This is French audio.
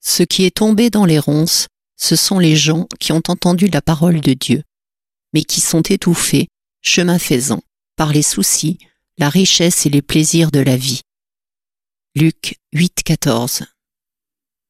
Ce qui est tombé dans les ronces, ce sont les gens qui ont entendu la parole de Dieu, mais qui sont étouffés, chemin faisant, par les soucis, la richesse et les plaisirs de la vie. Luc 8, 14.